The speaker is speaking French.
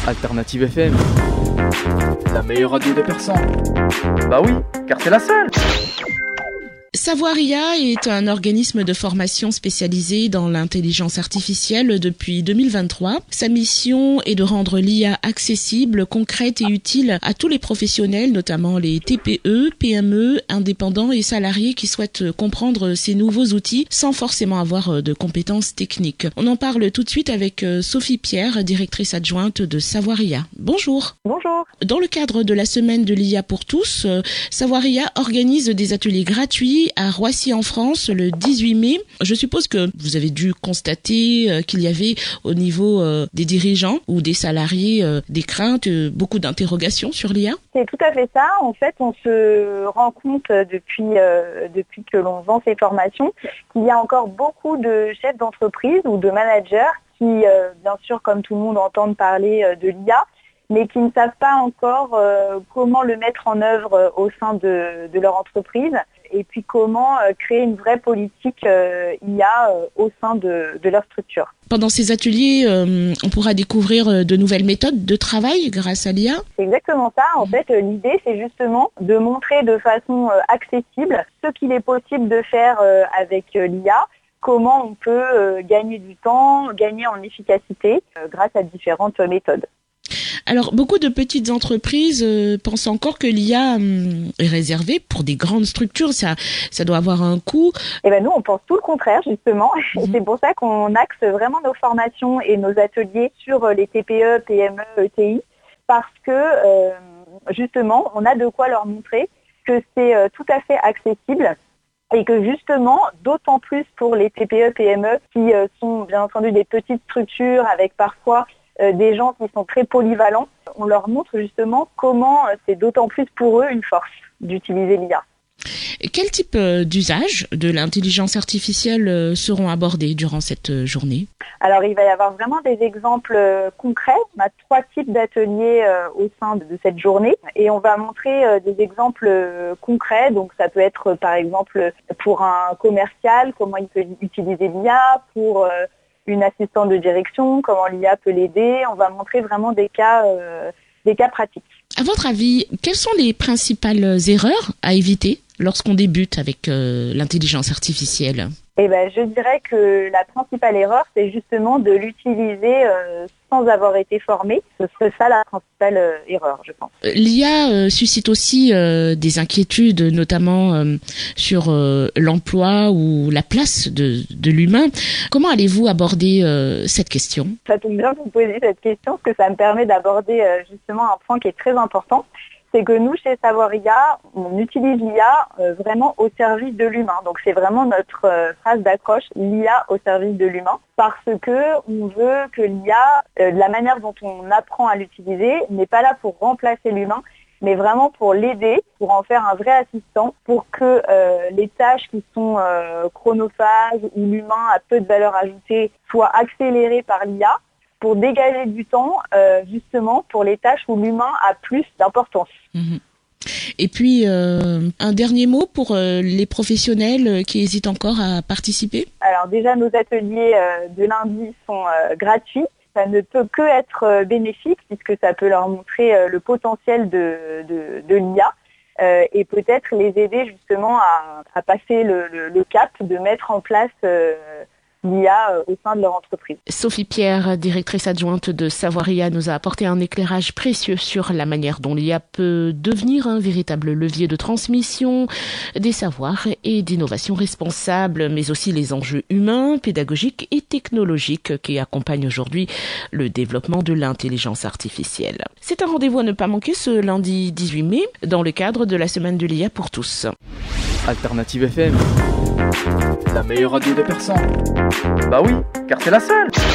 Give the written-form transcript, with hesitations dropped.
Alternative FM, la meilleure radio de Persan. Bah oui, car c'est la seule. Savoir IA est un organisme de formation spécialisé dans l'intelligence artificielle depuis 2023. Sa mission est de rendre l'IA accessible, concrète et utile à tous les professionnels, notamment les TPE, PME, indépendants et salariés qui souhaitent comprendre ces nouveaux outils sans forcément avoir de compétences techniques. On en parle tout de suite avec Sophie Pierre, directrice adjointe de Savoir IA. Bonjour. Bonjour. Dans le cadre de la semaine de l'IA pour tous, Savoir IA organise des ateliers gratuits à Roissy en France le 18 mai. Je suppose que vous avez dû constater qu'il y avait au niveau des dirigeants ou des salariés des craintes, beaucoup d'interrogations sur l'IA. C'est tout à fait ça. En fait, on se rend compte depuis que l'on vend ces formations qu'il y a encore beaucoup de chefs d'entreprise ou de managers qui, bien sûr, comme tout le monde, entendent parler de l'IA, mais qui ne savent pas encore comment le mettre en œuvre au sein de leur entreprise et puis comment créer une vraie politique IA au sein de leur structure. Pendant ces ateliers, on pourra découvrir de nouvelles méthodes de travail grâce à l'IA. C'est exactement ça. En fait, l'idée, c'est justement de montrer de façon accessible ce qu'il est possible de faire avec l'IA, comment on peut gagner du temps, gagner en efficacité grâce à différentes méthodes. Alors, beaucoup de petites entreprises pensent encore que l'IA est réservée pour des grandes structures. Ça doit avoir un coût. Eh ben nous, on pense tout le contraire, justement. Et c'est pour ça qu'on axe vraiment nos formations et nos ateliers sur les TPE, PME, ETI, parce que, justement, on a de quoi leur montrer que c'est tout à fait accessible et que, justement, d'autant plus pour les TPE, PME qui sont, bien entendu, des petites structures avec parfois des gens qui sont très polyvalents, on leur montre justement comment c'est d'autant plus pour eux une force d'utiliser l'IA. Quel type d'usage de l'intelligence artificielle seront abordés durant cette journée ? Alors, il va y avoir vraiment des exemples concrets. On a 3 types d'ateliers au sein de cette journée et on va montrer des exemples concrets. Donc, ça peut être par exemple pour un commercial, comment il peut utiliser l'IA, pour une assistante de direction, comment l'IA peut l'aider. On va montrer vraiment des cas pratiques. À votre avis, quelles sont les principales erreurs à éviter lorsqu'on débute avec l'intelligence artificielle ? Eh ben, je dirais que la principale erreur, c'est justement de l'utiliser sans avoir été formé. Ce serait ça la principale erreur, je pense. L'IA suscite aussi des inquiétudes, notamment sur l'emploi ou la place de l'humain. Comment allez-vous aborder cette question ? Ça tombe bien que vous posiez cette question, parce que ça me permet d'aborder justement un point qui est très important. C'est que nous, chez Savoir IA, on utilise l'IA vraiment au service de l'humain. Donc, c'est vraiment notre phrase d'accroche, l'IA au service de l'humain, parce que on veut que l'IA, la manière dont on apprend à l'utiliser, n'est pas là pour remplacer l'humain, mais vraiment pour l'aider, pour en faire un vrai assistant, pour que les tâches qui sont chronophages, où l'humain a peu de valeur ajoutée, soient accélérées par l'IA, pour dégager du temps, justement, pour les tâches où l'humain a plus d'importance. Et puis, un dernier mot pour les professionnels qui hésitent encore à participer ? Alors déjà, nos ateliers de lundi sont gratuits. Ça ne peut que être bénéfique, puisque ça peut leur montrer le potentiel de l'IA et peut-être les aider justement à passer le cap de mettre en place l'IA au sein de leur entreprise. Sophie Pierre, directrice adjointe de Savoir IA, nous a apporté un éclairage précieux sur la manière dont l'IA peut devenir un véritable levier de transmission des savoirs et d'innovation responsable, mais aussi les enjeux humains, pédagogiques et technologiques qui accompagnent aujourd'hui le développement de l'intelligence artificielle. C'est un rendez-vous à ne pas manquer ce lundi 18 mai dans le cadre de la semaine de l'IA pour tous. Alternative FM, la meilleure radio de Persan. Bah oui, car c'est la seule.